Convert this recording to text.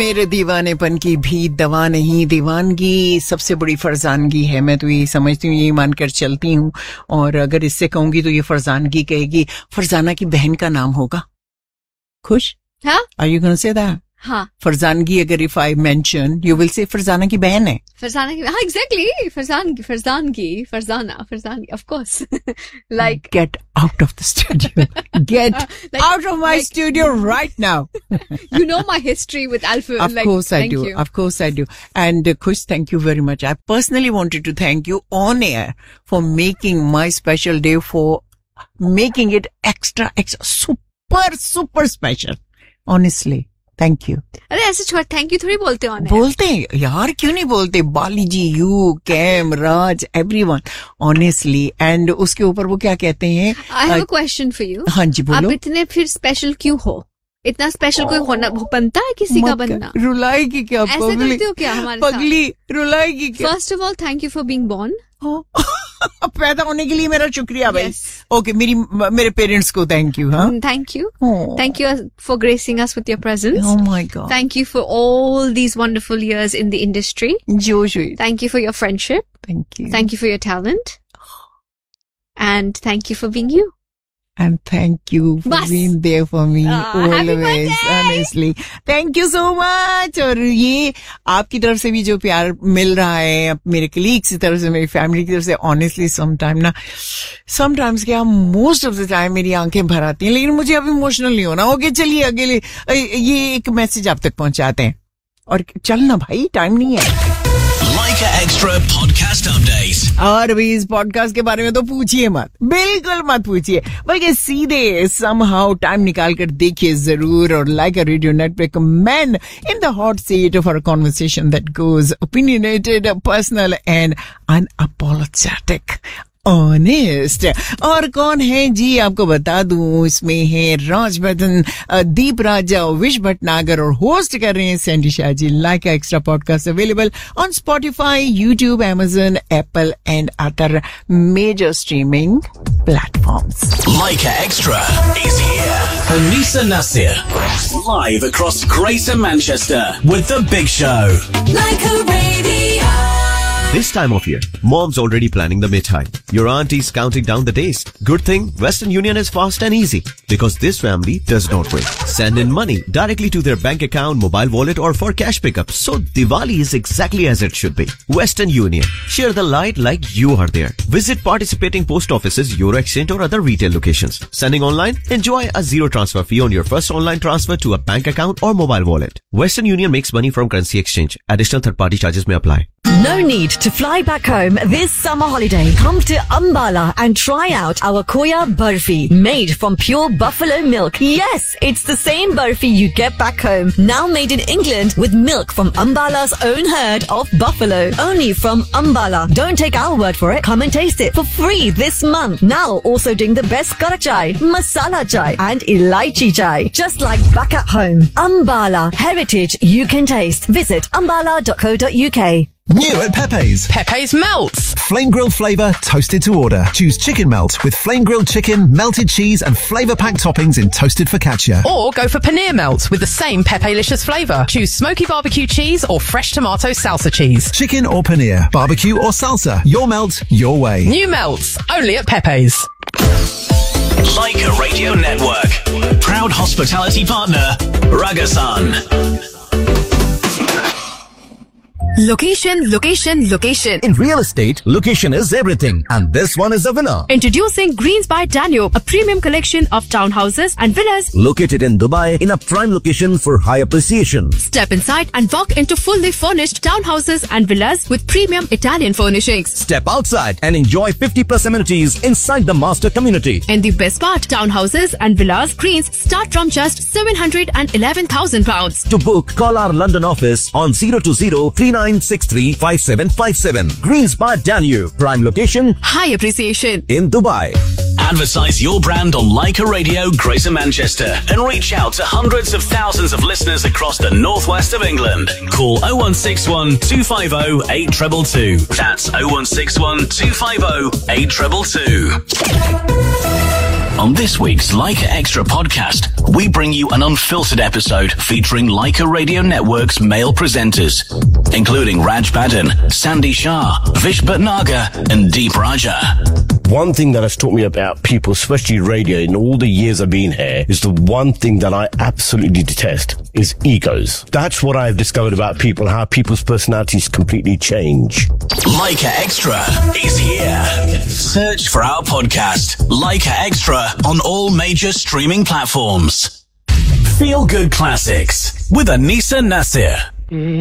मेरे दीवानेपन की भी दवा नहीं, दीवानगी सबसे बड़ी फरजानगी है. मैं तो ये समझती हूँ, ये मानकर चलती हूँ. और अगर इससे कहूंगी तो ये फरजानगी कहेगी. फरजाना की बहन का नाम होगा खुश. हाँ, are you gonna say that? हाँ, फरजानगी अगर if I mention you will say Farzana की बहन है. फरजाना की, हाँ, exactly. Farzana, of course. Like get out of the studio. Get out of my studio right now. You know my history with Alpha. Of course I do. Of course I do. And Khush, thank you very much. I personally wanted to thank you on air for making my special day, for making it extra super special. Honestly. Thank you. अरे ऐसे छोड़, thank you थोड़ी बोलते हो. बोलते हैं यार, क्यों नहीं बोलते. बाली जी, you, cam, Raj, everyone, honestly. And उसके ऊपर वो क्या कहते हैं. I have a question for you. हाँ जी बोलो. आप इतने फिर स्पेशल क्यों हो? इतना स्पेशल कोई होना बनता है किसी का बनना? रुलाएगी क्या ऐसे करते हो क्या हमारे पगली? रुलाएगी क्या? First of all thank you for being born. पैदा होने के लिए मेरा शुक्रिया भाई. Yes. ओके, मेरे पेरेंट्स को थैंक यू. हाँ, thank you for gracing us with your presence. Oh my God. Thank you for all these wonderful years in the industry. Joshua. Thank you for your friendship. Thank you. Thank you for your talent. And thank you for being you. And thank you for being there for me always. Honestly, thank you so much. और ये आपकी तरफ से भी जो प्यार मिल रहा है, मेरे कलीग्स की तरफ से, मेरी फैमिली की तरफ से, honestly sometimes क्या, most of the time मेरी आंखें भर आती हैं. लेकिन मुझे अब इमोशनल नहीं होना. ओके, चलिए अगले ये एक मैसेज आप तक पहुंचाते हैं और चलना भाई, टाइम नहीं है. Leica Extra podcast update. और भी इस पॉडकास्ट के बारे में तो पूछिए मत, बिल्कुल मत पूछिए, बल्कि सीधे somehow टाइम निकाल कर देखिए जरूर. और Leica Radio Network men in the hot seat for a conversation that goes opinionated, personal and unapologetic. Honest. और कौन है जी, आपको बता दूं, इसमें है राजवर्धन, दीप राजा, विश भटनागर और होस्ट कर रहे हैं Sandy Shah ji. Lyca extra podcast available on Spotify, YouTube, Amazon, Apple and other major streaming platforms. Leica Extra is here. Anisa Nasir, live across Greater Manchester with The Big Show. Leica Radio. This time of year, mom's already planning the mithai. Your auntie's counting down the days. Good thing Western Union is fast and easy because this family does not wait. Send in money directly to their bank account, mobile wallet or for cash pickup. So Diwali is exactly as it should be. Western Union. Share the light like you are there. Visit participating post offices, Euro Exchange or other retail locations. Sending online? Enjoy a zero transfer fee on your first online transfer to a bank account or mobile wallet. Western Union makes money from currency exchange. Additional third-party charges may apply. No need to fly back home this summer holiday. Come to Ambala and try out our Khoya Barfi, made from pure buffalo milk. Yes, it's the same barfi you get back home, now made in England with milk from Ambala's own herd of buffalo. Only from Ambala. Don't take our word for it. Come and taste it for free this month. Now also doing the best kara chai, masala chai and elaichi chai. Just like back at home. Ambala. Heritage you can taste. Visit ambala.co.uk. New at Pepe's. Pepe's Melts. Flame grilled flavour, toasted to order. Choose chicken melt with flame grilled chicken, melted cheese and flavour packed toppings in toasted focaccia. Or go for paneer melts with the same Pepe-licious flavour. Choose smoky barbecue cheese or fresh tomato salsa cheese. Chicken or paneer, barbecue or salsa. Your melt, your way. New melts, only at Pepe's. Leica Radio Network. Proud hospitality partner, Ragasan. Location, location, location. In real estate, location is everything. And this one is the winner. Introducing Greens by Danube, a premium collection of townhouses and villas. Located in Dubai, in a prime location for high appreciation. Step inside and walk into fully furnished townhouses and villas with premium Italian furnishings. Step outside and enjoy 50+ amenities inside the master community. And the best part, townhouses and villas Greens start from just £711,000. To book, call our London office on 020-3963-5757. Greens by Danube. Prime location. High appreciation. In Dubai. Advertise your brand on Leica Radio Greater Manchester and reach out to hundreds of thousands of listeners across the northwest of England. Call 0161 250 8222. That's 0161 250 8222. On this week's Leica Extra podcast, we bring you an unfiltered episode featuring Leica Radio Network's male presenters, including Raj Badden, Sandy Shah, Vish Bhatnagar, and Deep Raja. One thing that has taught me about people, especially radio, in all the years I've been here, is the one thing that I absolutely detest is egos. That's what I've discovered about people, how people's personalities completely change. Leica Extra is here. Search for our podcast, Leica Extra, on all major streaming platforms. Feel Good Classics with Anisa Nasir.